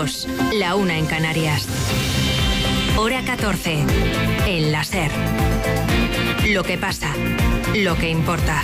2, la 1 en Canarias. Hora 14, en la SER. Lo que pasa, lo que importa.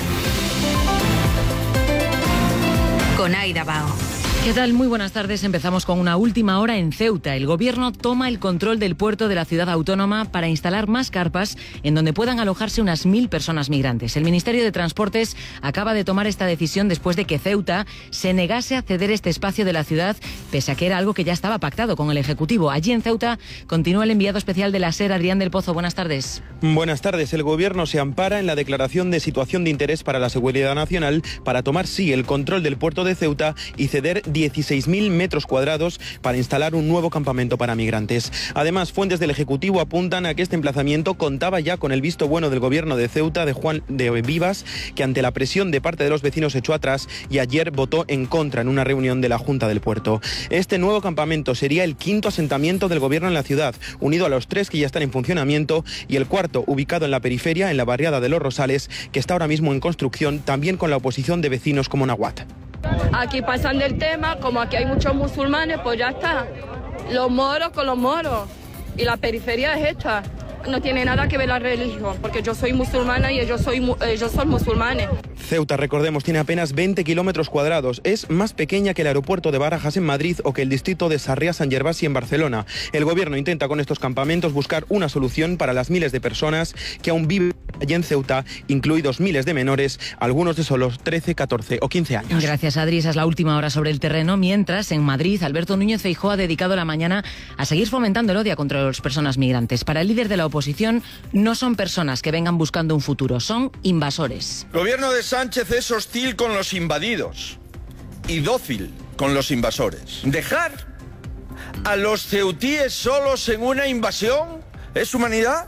Con Aida Bao. ¿Qué tal? Muy buenas tardes. Empezamos con una última hora en Ceuta. El gobierno toma el control del puerto de la ciudad autónoma para instalar más carpas en donde puedan alojarse unas 1.000 personas migrantes. El Ministerio de Transportes acaba de tomar esta decisión después de que Ceuta se negase a ceder este espacio de la ciudad, pese a que era algo que ya estaba pactado con el Ejecutivo. Allí en Ceuta continúa el enviado especial de la SER, Adrián del Pozo. Buenas tardes. Buenas tardes. El gobierno se ampara en la declaración de situación de interés para la seguridad nacional para tomar, sí, el control del puerto de Ceuta y ceder 16.000 metros cuadrados para instalar un nuevo campamento para migrantes. Además, fuentes del Ejecutivo apuntan a que este emplazamiento contaba ya con el visto bueno del gobierno de Ceuta, de Juan de Vivas, que ante la presión de parte de los vecinos echó atrás y ayer votó en contra en una reunión de la Junta del Puerto. Este nuevo campamento sería el quinto asentamiento del gobierno en la ciudad, unido a los 3 que ya están en funcionamiento, y el cuarto ubicado en la periferia, en la barriada de Los Rosales, que está ahora mismo en construcción, también con la oposición de vecinos como Nahuat. Aquí pasan del tema, como aquí hay muchos musulmanes, pues ya está. Los moros con los moros. Y la periferia es esta. No tiene nada que ver la religión, porque yo soy musulmana y ellos son musulmanes. Ceuta, recordemos, tiene apenas 20 kilómetros cuadrados. Es más pequeña que el aeropuerto de Barajas en Madrid o que el distrito de Sarriá-Sant Gervasi en Barcelona. El gobierno intenta con estos campamentos buscar una solución para las miles de personas que aún viven allí en Ceuta, incluidos miles de menores, algunos de solo 13, 14 o 15 años. Gracias, Adri. Esa es la última hora sobre el terreno. Mientras, en Madrid, Alberto Núñez Feijóo ha dedicado la mañana a seguir fomentando el odio contra las personas migrantes. Para el líder de la oposición, no son personas que vengan buscando un futuro, son invasores. El gobierno de Sánchez es hostil con los invadidos y dócil con los invasores. ¿Dejar a los ceutíes solos en una invasión es humanidad?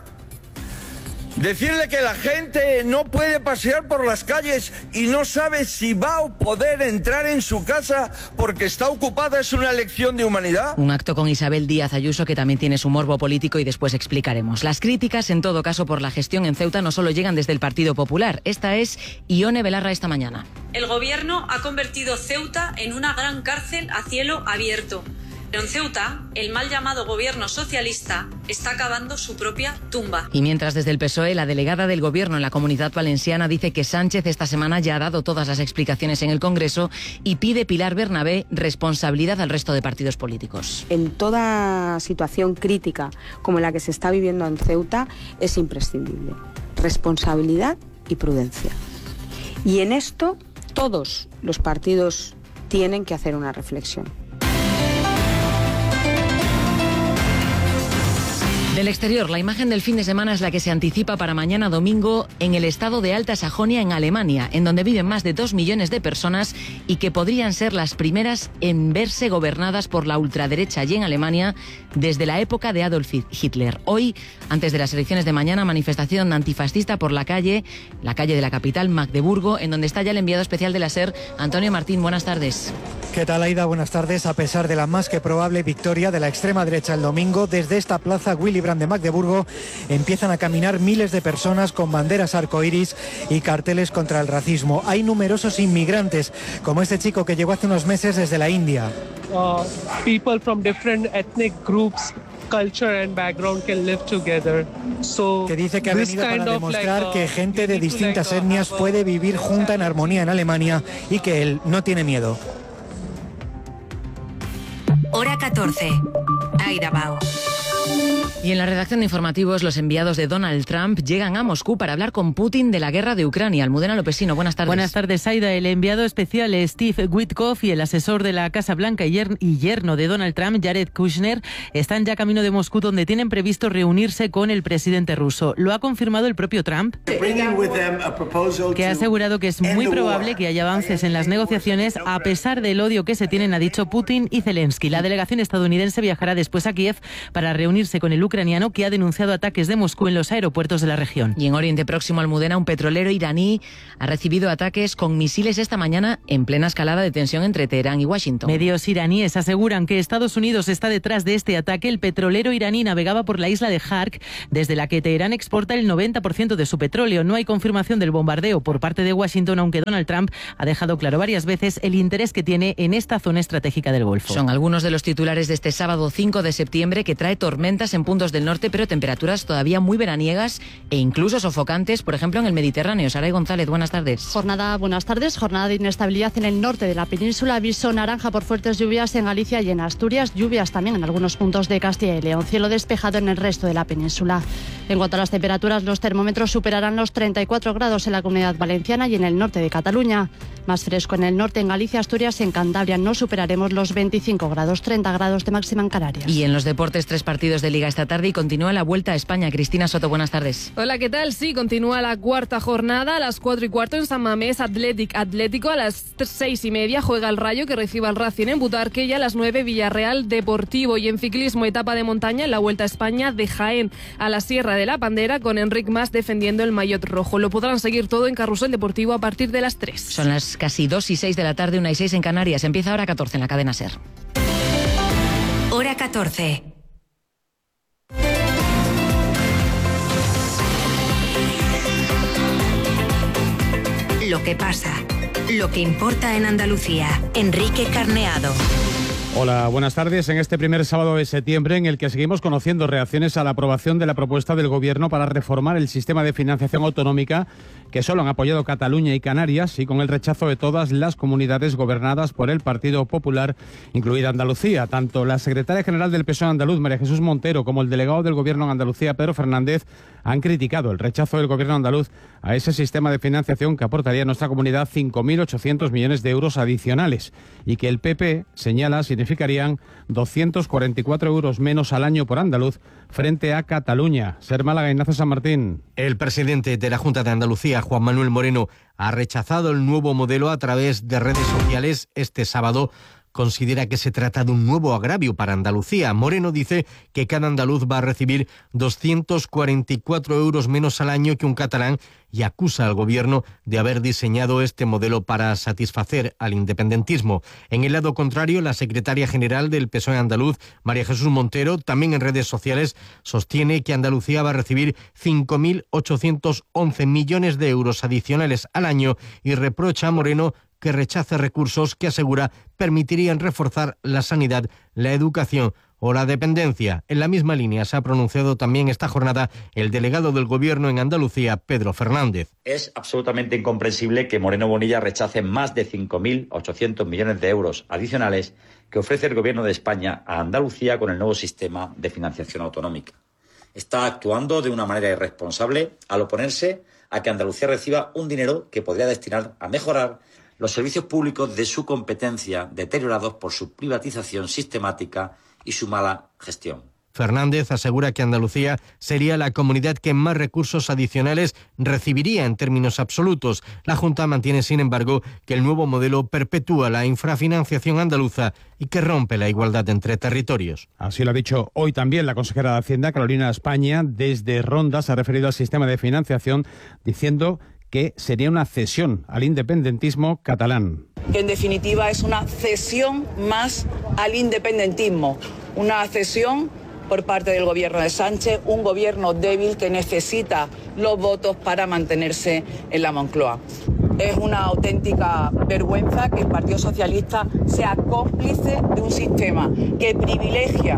Decirle que la gente no puede pasear por las calles y no sabe si va a poder entrar en su casa porque está ocupada es una lección de humanidad. Un acto con Isabel Díaz Ayuso que también tiene su morbo político y después explicaremos. Las críticas, en todo caso, por la gestión en Ceuta no solo llegan desde el Partido Popular. Esta es Ione Belarra esta mañana. El gobierno ha convertido Ceuta en una gran cárcel a cielo abierto. Pero en Ceuta, el mal llamado gobierno socialista está cavando su propia tumba. Y mientras desde el PSOE, la delegada del gobierno en la Comunidad Valenciana dice que Sánchez esta semana ya ha dado todas las explicaciones en el Congreso y pide Pilar Bernabé responsabilidad al resto de partidos políticos. En toda situación crítica como la que se está viviendo en Ceuta es imprescindible responsabilidad y prudencia. Y en esto todos los partidos tienen que hacer una reflexión. Del exterior, la imagen del fin de semana es la que se anticipa para mañana domingo en el estado de Alta Sajonia, en Alemania, en donde viven más de 2 millones de personas y que podrían ser las primeras en verse gobernadas por la ultraderecha allí en Alemania desde la época de Adolf Hitler. Hoy, antes de las elecciones de mañana, manifestación antifascista por la calle de la capital, Magdeburgo, en donde está ya el enviado especial de la SER, Antonio Martín. Buenas tardes. ¿Qué tal, Aida? Buenas tardes. A pesar de la más que probable victoria de la extrema derecha el domingo, desde esta plaza Willy Brandt de Magdeburgo empiezan a caminar miles de personas con banderas arcoíris y carteles contra el racismo. Hay numerosos inmigrantes, como este chico que llegó hace unos meses desde la India. People from different ethnic groups, culture and background can live together. So que dice que ha venido para demostrar que gente de distintas etnias puede vivir junta en armonía en Alemania y que él no tiene miedo. Hora 14. Aida Bao. Y en la redacción de informativos, los enviados de Donald Trump llegan a Moscú para hablar con Putin de la guerra de Ucrania. Almudena Lopesino, buenas tardes. Buenas tardes, Aida. El enviado especial Steve Witkoff y el asesor de la Casa Blanca y yerno de Donald Trump, Jared Kushner, están ya camino de Moscú, donde tienen previsto reunirse con el presidente ruso. Lo ha confirmado el propio Trump, que ha asegurado que es muy probable que haya avances en las negociaciones a pesar del odio que se tienen, ha dicho Putin y Zelensky. La delegación estadounidense viajará después a Kiev para reunirse con el ucraniano que ha denunciado ataques de Moscú en los aeropuertos de la región. Y en Oriente Próximo, Almudena, un petrolero iraní ha recibido ataques con misiles esta mañana en plena escalada de tensión entre Teherán y Washington. Medios iraníes aseguran que Estados Unidos está detrás de este ataque. El petrolero iraní navegaba por la isla de Hark, desde la que Teherán exporta el 90% de su petróleo. No hay confirmación del bombardeo por parte de Washington, aunque Donald Trump ha dejado claro varias veces el interés que tiene en esta zona estratégica del Golfo. Son algunos de los titulares de este sábado 5 de septiembre, que trae tormentas en puntos del norte, pero temperaturas todavía muy veraniegas e incluso sofocantes, por ejemplo, en el Mediterráneo. Saray González, buenas tardes. Buenas tardes. Jornada de inestabilidad en el norte de la península. Aviso naranja por fuertes lluvias en Galicia y en Asturias. Lluvias también en algunos puntos de Castilla y León. Cielo despejado en el resto de la península. En cuanto a las temperaturas, los termómetros superarán los 34 grados en la Comunidad Valenciana y en el norte de Cataluña. Más fresco en el norte, en Galicia, Asturias, en Cantabria no superaremos los 25 grados, 30 grados de máxima en Canarias. Y en los deportes, 3 partidos de Liga esta tarde y continúa la Vuelta a España. Cristina Soto, buenas tardes. Hola, ¿qué tal? Sí, continúa la cuarta jornada a las 4:15 en San Mamés. Atlético a las 6:30 juega el Rayo, que recibe al Racing en Butarque, y a las 9 Villarreal Deportivo. Y en ciclismo, etapa de montaña en la Vuelta a España de Jaén a la Sierra de la Pandera, con Enric Mas defendiendo el maillot rojo. Lo podrán seguir todo en Carrusel Deportivo a partir de las 3. Son las casi 2:06 de la tarde, 1:06 en Canarias. Empieza Hora 14 en la cadena SER. Hora 14. Lo que pasa, lo que importa en Andalucía. Enrique Carneado. Hola, buenas tardes. En este primer sábado de septiembre, en el que seguimos conociendo reacciones a la aprobación de la propuesta del Gobierno para reformar el sistema de financiación autonómica, que solo han apoyado Cataluña y Canarias, y con el rechazo de todas las comunidades gobernadas por el Partido Popular, incluida Andalucía. Tanto la secretaria general del PSOE andaluz, María Jesús Montero, como el delegado del Gobierno en Andalucía, Pedro Fernández, han criticado el rechazo del Gobierno andaluz a ese sistema de financiación que aportaría a nuestra comunidad 5.800 millones de euros adicionales, y que el PP señala significarían 244 euros menos al año por andaluz frente a Cataluña. Ser Málaga, Ignacio San Martín. El presidente de la Junta de Andalucía, Juan Manuel Moreno, ha rechazado el nuevo modelo a través de redes sociales este sábado. Considera que se trata de un nuevo agravio para Andalucía. Moreno dice que cada andaluz va a recibir 244 euros menos al año que un catalán, y acusa al Gobierno de haber diseñado este modelo para satisfacer al independentismo. En el lado contrario, la secretaria general del PSOE andaluz, María Jesús Montero, también en redes sociales, sostiene que Andalucía va a recibir 5.811 millones de euros adicionales al año, y reprocha a Moreno que rechace recursos que asegura permitirían reforzar la sanidad, la educación o la dependencia. En la misma línea se ha pronunciado también esta jornada el delegado del Gobierno en Andalucía, Pedro Fernández. Es absolutamente incomprensible que Moreno Bonilla rechace más de 5.800 millones de euros adicionales que ofrece el Gobierno de España a Andalucía con el nuevo sistema de financiación autonómica. Está actuando de una manera irresponsable al oponerse a que Andalucía reciba un dinero que podría destinar a mejorar los servicios públicos de su competencia, deteriorados por su privatización sistemática y su mala gestión. Fernández asegura que Andalucía sería la comunidad que más recursos adicionales recibiría en términos absolutos. La Junta mantiene, sin embargo, que el nuevo modelo perpetúa la infrafinanciación andaluza y que rompe la igualdad entre territorios. Así lo ha dicho hoy también la consejera de Hacienda, Carolina España. Desde Ronda se ha referido al sistema de financiación, diciendo que sería una cesión al independentismo catalán. En definitiva, es una cesión más al independentismo, una cesión por parte del Gobierno de Sánchez, un gobierno débil que necesita los votos para mantenerse en la Moncloa. Es una auténtica vergüenza que el Partido Socialista sea cómplice de un sistema que privilegia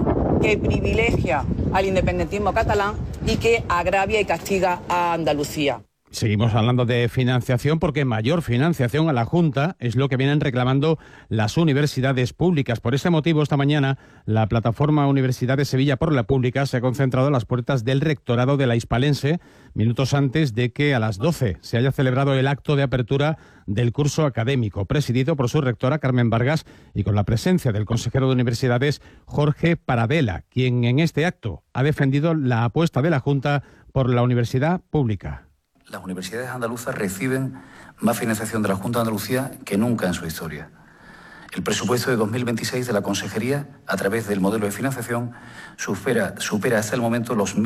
al independentismo catalán y que agravia y castiga a Andalucía. Seguimos hablando de financiación, porque mayor financiación a la Junta es lo que vienen reclamando las universidades públicas. Por este motivo, esta mañana, la plataforma Universidad de Sevilla por la Pública se ha concentrado a las puertas del rectorado de la Hispalense, minutos antes de que a las 12 se haya celebrado el acto de apertura del curso académico, presidido por su rectora Carmen Vargas y con la presencia del consejero de Universidades Jorge Paradela, quien en este acto ha defendido la apuesta de la Junta por la universidad pública. Las universidades andaluzas reciben más financiación de la Junta de Andalucía que nunca en su historia. El presupuesto de 2026 de la Consejería, a través del modelo de financiación, supera hasta el momento los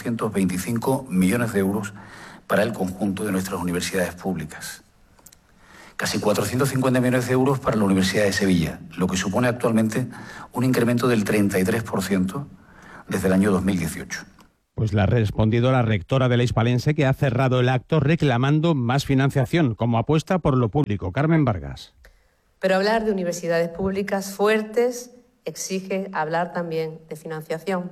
1.825 millones de euros para el conjunto de nuestras universidades públicas. Casi 450 millones de euros para la Universidad de Sevilla, lo que supone actualmente un incremento del 33% desde el año 2018. Pues le ha respondido la rectora de la Hispalense, que ha cerrado el acto reclamando más financiación como apuesta por lo público. Carmen Vargas. Pero hablar de universidades públicas fuertes exige hablar también de financiación.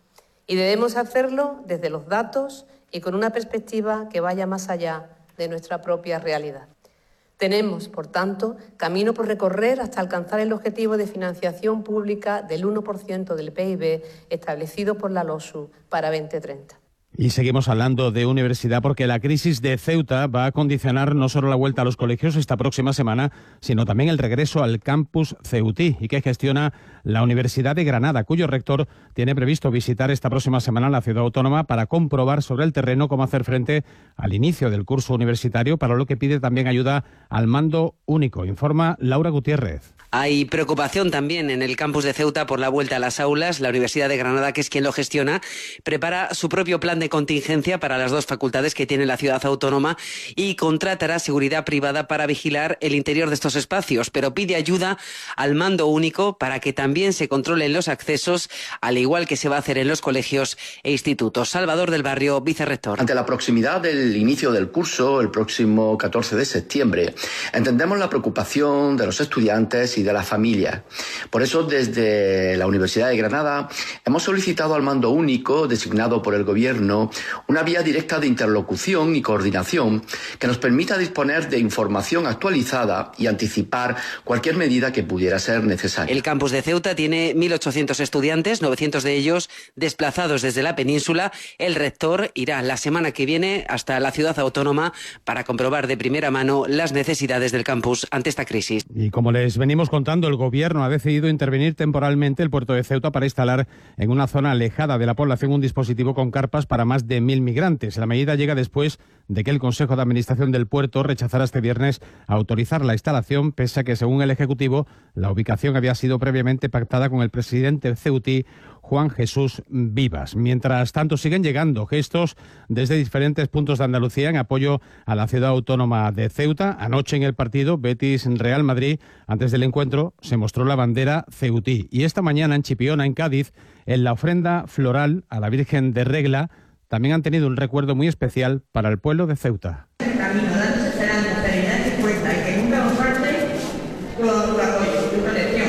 Y debemos hacerlo desde los datos y con una perspectiva que vaya más allá de nuestra propia realidad. Tenemos, por tanto, camino por recorrer hasta alcanzar el objetivo de financiación pública del 1% del PIB establecido por la LOSU para 2030. Y seguimos hablando de universidad porque la crisis de Ceuta va a condicionar no solo la vuelta a los colegios esta próxima semana, sino también el regreso al campus ceutí y que gestiona la Universidad de Granada, cuyo rector tiene previsto visitar esta próxima semana la ciudad autónoma para comprobar sobre el terreno cómo hacer frente al inicio del curso universitario, para lo que pide también ayuda al mando único. Informa Laura Gutiérrez. Hay preocupación también en el campus de Ceuta por la vuelta a las aulas. La Universidad de Granada, que es quien lo gestiona, prepara su propio plan de contingencia para las dos facultades que tiene la ciudad autónoma y contratará seguridad privada para vigilar el interior de estos espacios, pero pide ayuda al mando único para que también se controlen los accesos, al igual que se va a hacer en los colegios e institutos. Salvador del Barrio, vicerrector. Ante la proximidad del inicio del curso, el próximo 14 de septiembre, entendemos la preocupación de los estudiantes y de las familias. Por eso, desde la Universidad de Granada hemos solicitado al mando único, designado por el Gobierno, una vía directa de interlocución y coordinación que nos permita disponer de información actualizada y anticipar cualquier medida que pudiera ser necesaria. El campus de Ceuta tiene 1.800 estudiantes, 900 de ellos desplazados desde la península. El rector irá la semana que viene hasta la ciudad autónoma para comprobar de primera mano las necesidades del campus ante esta crisis. Y como les venimos contando, el Gobierno ha decidido intervenir temporalmente el puerto de Ceuta para instalar en una zona alejada de la población un dispositivo con carpas para más de 1.000 migrantes. La medida llega después de que el Consejo de Administración del puerto rechazara este viernes autorizar la instalación, pese a que, según el Ejecutivo, la ubicación había sido previamente pactada con el presidente ceutí, Juan Jesús Vivas. Mientras tanto, siguen llegando gestos desde diferentes puntos de Andalucía en apoyo a la ciudad autónoma de Ceuta. Anoche en el partido Betis-Real Madrid, antes del encuentro, se mostró la bandera ceutí. Y esta mañana en Chipiona, en Cádiz, en la ofrenda floral a la Virgen de Regla, también han tenido un recuerdo muy especial para el pueblo de Ceuta. Camino, dando esperanza, serenidad y cuenta, y que nunca os falte todo tu apoyo, tu protección.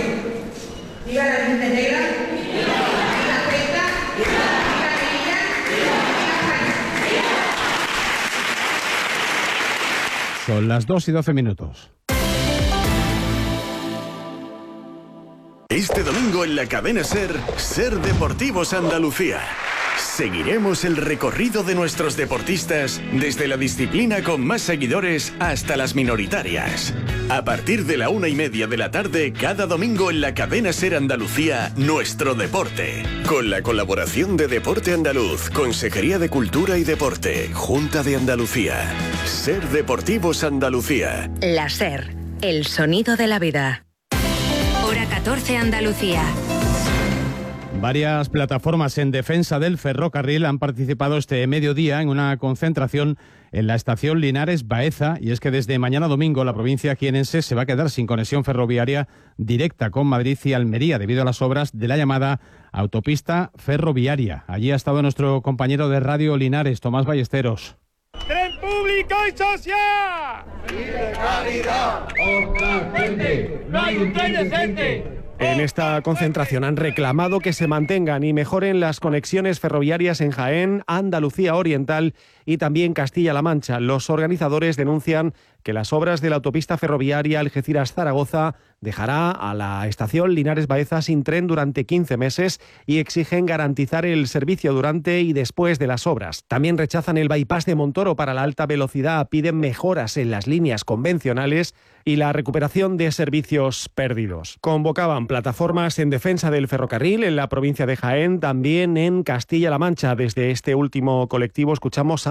¡Viva la Virgen de Regla! Son las 2:12. Este domingo en la cadena SER, SER Deportivos Andalucía. Seguiremos el recorrido de nuestros deportistas desde la disciplina con más seguidores hasta las minoritarias. A partir de la 1:30 de la tarde, cada domingo en la cadena SER Andalucía, Nuestro Deporte. Con la colaboración de Deporte Andaluz, Consejería de Cultura y Deporte, Junta de Andalucía. SER Deportivos Andalucía. La SER, el sonido de la vida. Hora 14 Andalucía. Varias plataformas en defensa del ferrocarril han participado este mediodía en una concentración en la estación Linares Baeza, y es que desde mañana domingo la provincia jienense se va a quedar sin conexión ferroviaria directa con Madrid y Almería debido a las obras de la llamada autopista ferroviaria. Allí ha estado nuestro compañero de Radio Linares, Tomás Ballesteros. ¡Tren público y social! ¡Y de calidad! ¡Otra gente! ¡No hay un tren decente! En esta concentración han reclamado que se mantengan y mejoren las conexiones ferroviarias en Jaén, Andalucía Oriental y también Castilla-La Mancha. Los organizadores denuncian que las obras de la autopista ferroviaria Algeciras-Zaragoza dejará a la estación Linares Baeza sin tren durante 15 meses y exigen garantizar el servicio durante y después de las obras. También rechazan el bypass de Montoro para la alta velocidad, piden mejoras en las líneas convencionales y la recuperación de servicios perdidos. Convocaban plataformas en defensa del ferrocarril en la provincia de Jaén, también en Castilla-La Mancha. Desde este último colectivo escuchamos a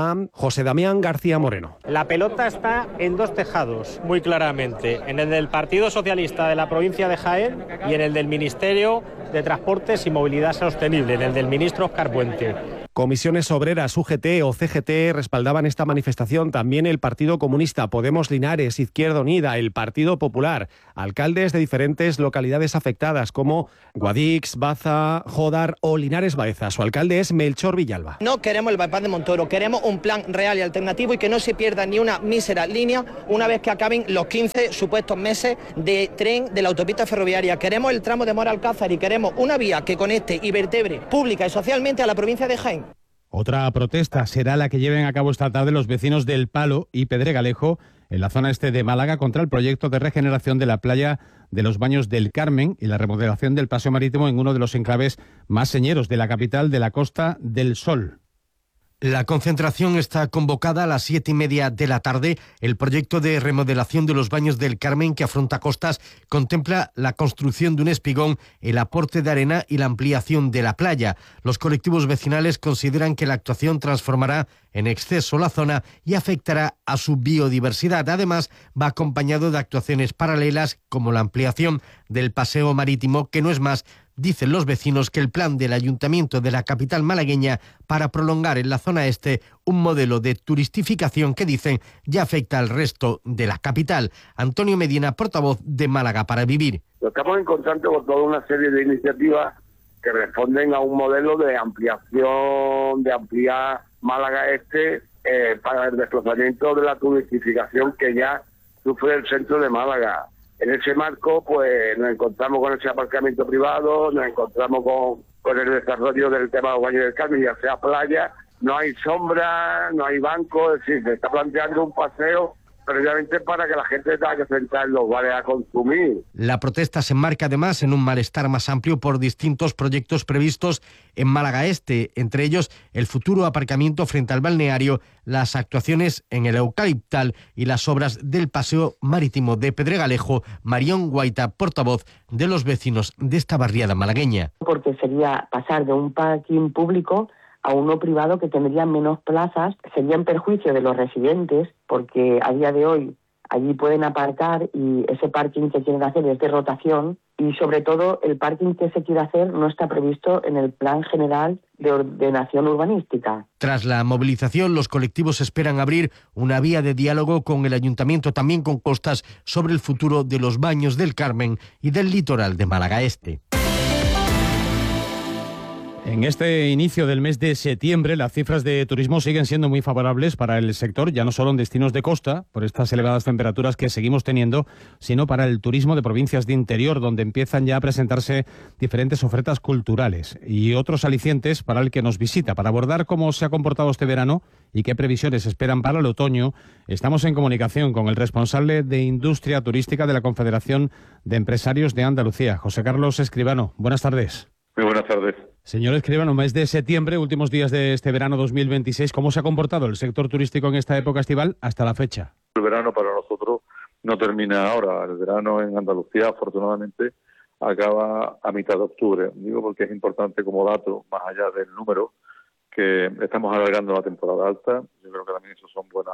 a José Damián García Moreno. La pelota está en dos tejados, muy claramente, en el del Partido Socialista de la provincia de Jaén y en el del Ministerio de Transportes y Movilidad Sostenible, en el del ministro Óscar Puente. Comisiones Obreras, UGT o CGT respaldaban esta manifestación. También el Partido Comunista, Podemos Linares, Izquierda Unida, el Partido Popular. Alcaldes de diferentes localidades afectadas como Guadix, Baza, Jodar o Linares Baeza. Su alcalde es Melchor Villalba. No queremos el bypass de Montoro, queremos un plan real y alternativo y que no se pierda ni una mísera línea una vez que acaben los 15 supuestos meses de tren de la autopista ferroviaria. Queremos el tramo de Mora Alcázar y queremos una vía que conecte y vertebre pública y socialmente a la provincia de Jaén. Otra protesta será la que lleven a cabo esta tarde los vecinos del Palo y Pedregalejo en la zona este de Málaga contra el proyecto de regeneración de la playa de los Baños del Carmen y la remodelación del paseo marítimo en uno de los enclaves más señeros de la capital de la Costa del Sol. La concentración está convocada a las 7:30 de la tarde. El proyecto de remodelación de los Baños del Carmen, que afronta costas, contempla la construcción de un espigón, el aporte de arena y la ampliación de la playa. Los colectivos vecinales consideran que la actuación transformará en exceso la zona y afectará a su biodiversidad. Además, va acompañado de actuaciones paralelas como la ampliación del paseo marítimo, que no es más, dicen los vecinos, que el plan del Ayuntamiento de la capital malagueña para prolongar en la zona este un modelo de turistificación que dicen ya afecta al resto de la capital. Antonio Medina, portavoz de Málaga para Vivir. Estamos en contacto con toda una serie de iniciativas que responden a un modelo de ampliación, de ampliar Málaga este para el desplazamiento de la turistificación que ya sufre el centro de Málaga. En ese marco, pues nos encontramos con ese aparcamiento privado, nos encontramos con el desarrollo del tema de los Baños del Carmen, ya sea playa, no hay sombra, no hay banco, es decir, se está planteando un paseo precisamente para que la gente tenga que sentar en los bares a consumir. La protesta se enmarca además en un malestar más amplio por distintos proyectos previstos en Málaga Este, entre ellos el futuro aparcamiento frente al balneario, las actuaciones en el Eucaliptal y las obras del paseo marítimo de Pedregalejo. Marión Guaita, portavoz de los vecinos de esta barriada malagueña. Porque sería pasar de un parking público a uno privado que tendría menos plazas, sería en perjuicio de los residentes, porque a día de hoy allí pueden aparcar y ese parking que quieren hacer es de rotación y sobre todo el parking que se quiere hacer no está previsto en el Plan General de Ordenación Urbanística. Tras la movilización, los colectivos esperan abrir una vía de diálogo con el Ayuntamiento, también con costas, sobre el futuro de los Baños del Carmen y del litoral de Málaga Este. En este inicio del mes de septiembre, las cifras de turismo siguen siendo muy favorables para el sector, ya no solo en destinos de costa, por estas elevadas temperaturas que seguimos teniendo, sino para el turismo de provincias de interior, donde empiezan ya a presentarse diferentes ofertas culturales y otros alicientes para el que nos visita. Para abordar cómo se ha comportado este verano y qué previsiones esperan para el otoño, estamos en comunicación con el responsable de Industria Turística de la Confederación de Empresarios de Andalucía, José Carlos Escribano. Buenas tardes. Muy buenas tardes. Señor Escribano, mes de septiembre, últimos días de este verano 2026, ¿cómo se ha comportado el sector turístico en esta época estival hasta la fecha? El verano para nosotros no termina ahora. El verano en Andalucía, afortunadamente, acaba a mitad de octubre. Digo porque es importante como dato, más allá del número, que estamos alargando la temporada alta. Yo creo que también eso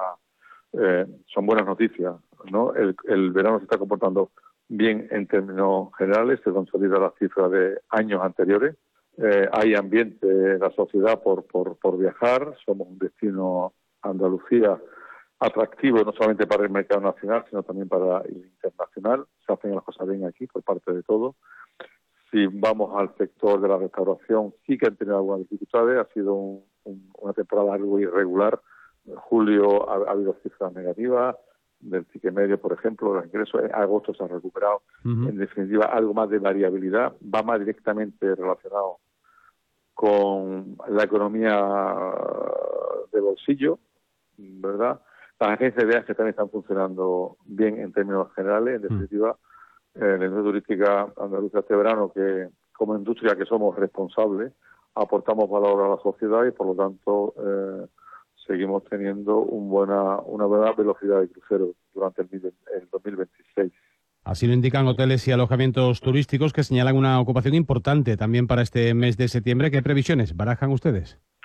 son buenas noticias, ¿no? El verano se está comportando bien en términos generales, se consolida la cifra de años anteriores. Hay ambiente en la sociedad por viajar. Somos un destino, Andalucía, atractivo no solamente para el mercado nacional, sino también para el internacional. Se hacen las cosas bien aquí por parte de todos. Si vamos al sector de la restauración, sí que han tenido algunas dificultades. Ha sido una temporada algo irregular. En julio ha habido cifras negativas del ticket medio, por ejemplo, los ingresos. En agosto se ha recuperado. En definitiva, algo más de variabilidad. Va más directamente relacionado con la economía de bolsillo, ¿verdad? Las agencias de viajes también están funcionando bien en términos generales. En definitiva, la industria turística andaluza este verano, que como industria que somos responsables, aportamos valor a la sociedad y por lo tanto seguimos teniendo una buena velocidad de crucero durante el 2026. Así lo indican hoteles y alojamientos turísticos que señalan una ocupación importante también para este mes de septiembre. ¿Qué previsiones barajan ustedes?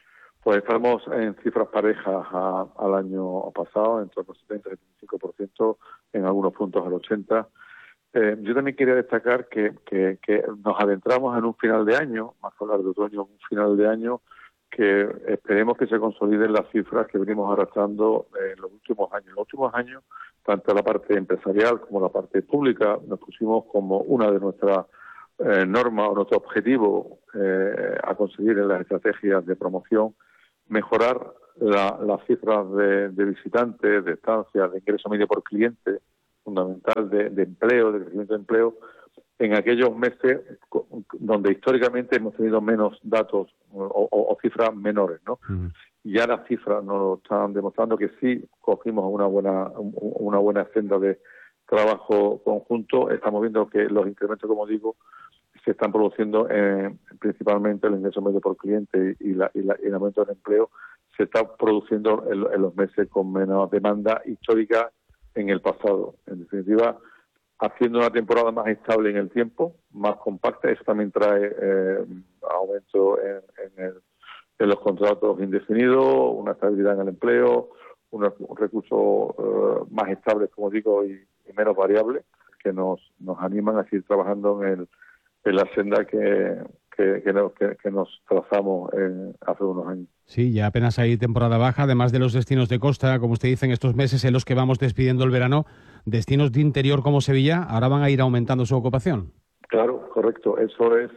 Pues estamos en cifras parejas al año pasado, en torno al 70-75%, en algunos puntos al 80%. Yo también quería destacar que nos adentramos en un final de año, más que hablar de otoño, un final de año que esperemos que se consoliden las cifras que venimos arrastrando en los últimos años. En los últimos años, tanto la parte empresarial como la parte pública, nos pusimos como una de nuestras normas o nuestro objetivo a conseguir en las estrategias de promoción, mejorar las cifras de visitantes, de estancias, de ingreso medio por cliente, fundamental de empleo, de crecimiento de empleo, en aquellos meses donde históricamente hemos tenido menos datos o cifras menores, ¿no? Ya las cifras nos están demostrando que sí cogimos una buena senda de trabajo conjunto. Estamos viendo que los incrementos, como digo, se están produciendo principalmente el ingreso medio por cliente y el aumento del empleo se está produciendo en los meses con menos demanda histórica en el pasado. En definitiva, haciendo una temporada más estable en el tiempo, más compacta. Eso también trae aumento en los contratos indefinidos, una estabilidad en el empleo, un recurso más estable, como digo, y menos variable, que nos animan a seguir trabajando en la senda que nos trazamos hace unos años. Sí, ya apenas hay temporada baja, además de los destinos de costa, como usted dice, en estos meses en los que vamos despidiendo el verano, destinos de interior como Sevilla ahora van a ir aumentando su ocupación. Claro, correcto. Eso es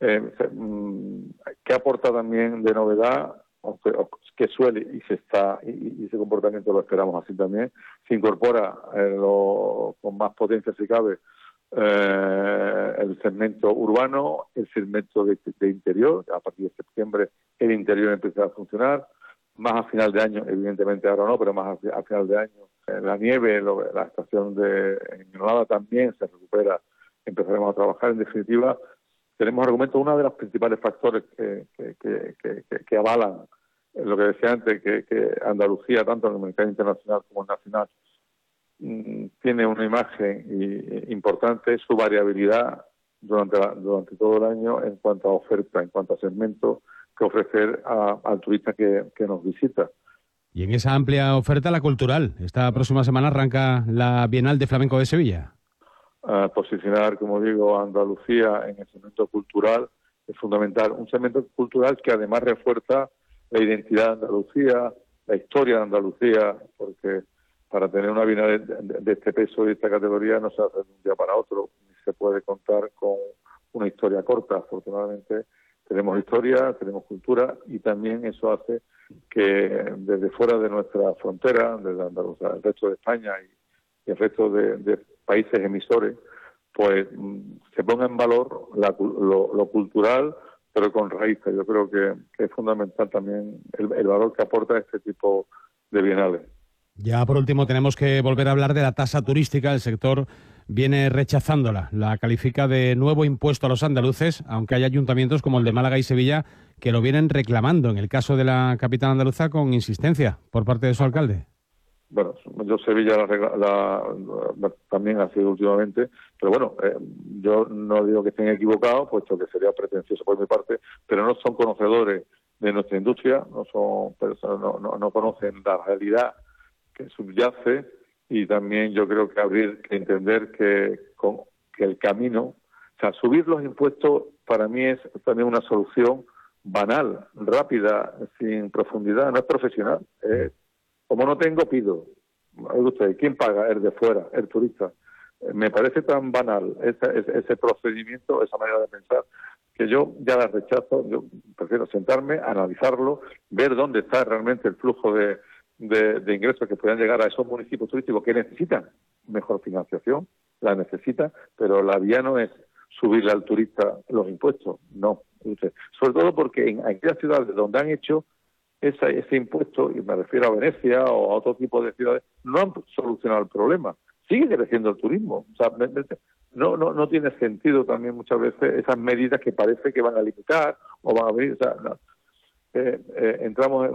que aporta también de novedad, que suele y ese comportamiento lo esperamos así también, se incorpora con más potencia si cabe el segmento urbano, el segmento de interior. A partir de septiembre el interior empieza a funcionar, más a final de año, evidentemente ahora no, pero más a final de año la nieve, la estación en Granada también se recupera, empezaremos a trabajar. En definitiva, tenemos argumentos. Uno de los principales factores que avalan lo que decía antes, que Andalucía, tanto en el mercado internacional como en nacional, tiene una imagen importante, su variabilidad durante todo el año en cuanto a oferta, en cuanto a segmentos que ofrecer al turista que nos visita. Y en esa amplia oferta, la cultural. Esta próxima semana arranca la Bienal de Flamenco de Sevilla. Posicionar, como digo, a Andalucía en el segmento cultural es fundamental. Un segmento cultural que además refuerza la identidad de Andalucía, la historia de Andalucía, porque para tener una Bienal de este peso y de esta categoría no se hace de un día para otro, ni se puede contar con una historia corta. Afortunadamente tenemos historia, tenemos cultura, y también eso hace que desde fuera de nuestra frontera, desde Andalucía, el resto de España y el resto de países emisores, pues se ponga en valor lo cultural, pero con raíces. Yo creo que es fundamental también el valor que aporta este tipo de bienales. Ya por último tenemos que volver a hablar de la tasa turística. El sector viene rechazándola. La califica de nuevo impuesto a los andaluces, aunque hay ayuntamientos como el de Málaga y Sevilla que lo vienen reclamando. En el caso de la capital andaluza, con insistencia por parte de su alcalde. Bueno, yo Sevilla también ha sido últimamente, pero bueno, yo no digo que estén equivocados, puesto que sería pretencioso por mi parte, pero no son conocedores de nuestra industria, no conocen la realidad que subyace, y también yo creo que habría que entender que el camino, o sea, subir los impuestos para mí es también una solución banal, rápida, sin profundidad, no es profesional. Como no tengo, pido. ¿Quién paga? El de fuera, el turista. Me parece tan banal ese procedimiento, esa manera de pensar, que yo ya la rechazo. Yo prefiero sentarme, analizarlo, ver dónde está realmente el flujo de ingresos que puedan llegar a esos municipios turísticos que necesitan mejor financiación, la necesitan, pero la vía no es subirle al turista los impuestos, no. Sobre todo porque en aquellas ciudades donde han hecho ese impuesto, y me refiero a Venecia o a otro tipo de ciudades, no han solucionado el problema. Sigue creciendo el turismo. O sea, no tiene sentido también muchas veces esas medidas que parece que van a limitar o van a venir. O sea, no. Entramos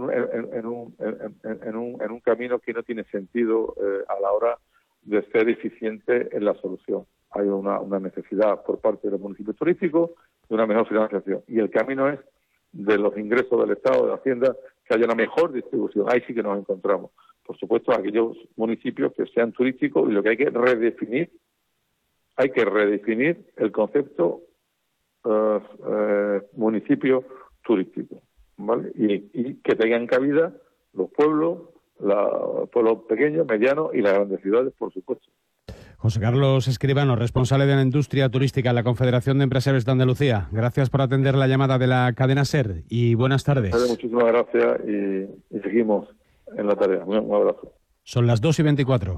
en un camino que no tiene sentido a la hora de ser eficiente en la solución. Hay una necesidad por parte de los municipios turísticos de una mejor financiación, y el camino es de los ingresos del Estado, de Hacienda, que haya una mejor distribución. Ahí sí que nos encontramos. Por supuesto, aquellos municipios que sean turísticos, y lo que hay que redefinir el concepto municipio turístico, ¿vale? Y que tengan cabida los pueblos pequeños, medianos y las grandes ciudades, por supuesto. José Carlos Escribano, responsable de la industria turística en la Confederación de Empresarios de Andalucía. Gracias por atender la llamada de la cadena SER y buenas tardes. Muchísimas gracias y seguimos en la tarea. Un abrazo. Son las 2:24.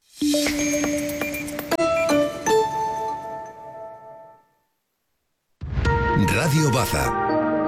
Radio Baza.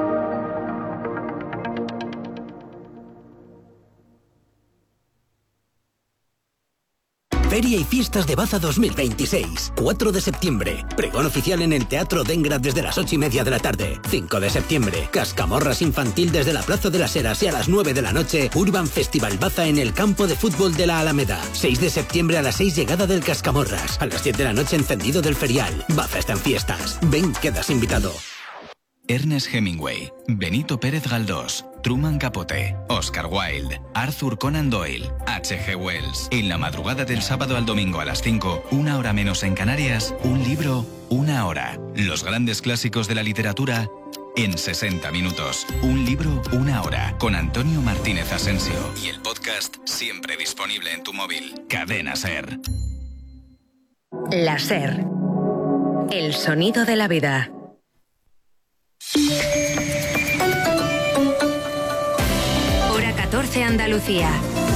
Feria y Fiestas de Baza 2026. 4 de septiembre. Pregón oficial en el Teatro Dengra desde las 8:30 de la tarde. 5 de septiembre. Cascamorras infantil desde la Plaza de las Heras y a las 9 de la noche. Urban Festival Baza en el campo de fútbol de la Alameda. 6 de septiembre a las 6 llegada del Cascamorras. A las 7 de la noche encendido del ferial. Baza está en fiestas. Ven, quedas invitado. Ernest Hemingway, Benito Pérez Galdós, Truman Capote, Oscar Wilde, Arthur Conan Doyle, H.G. Wells. En la madrugada del sábado al domingo a las 5, 1 hora menos en Canarias, un libro, 1 hora. Los grandes clásicos de la literatura en 60 minutos. Un libro, 1 hora. Con Antonio Martínez Asensio. Y el podcast siempre disponible en tu móvil. Cadena SER. La SER. El sonido de la vida. Hora 14 Andalucía.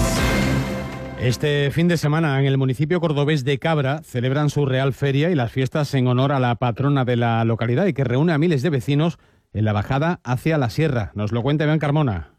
Este fin de semana en el municipio cordobés de Cabra celebran su Real Feria y las fiestas en honor a la patrona de la localidad y que reúne a miles de vecinos en la bajada hacia la sierra. Nos lo cuenta Iván Carmona.